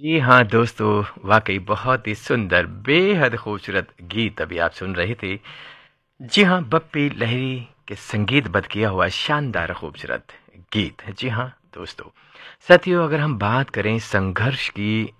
जी हाँ दोस्तों, वाक़ई बहुत ही सुंदर, बेहद खूबसूरत गीत अभी आप सुन रहे थे। जी हाँ, बप्पी लहिरी के संगीतबद्ध किया हुआ शानदार खूबसूरत गीत। जी हाँ दोस्तों, साथियों अगर हम बात करें संघर्ष की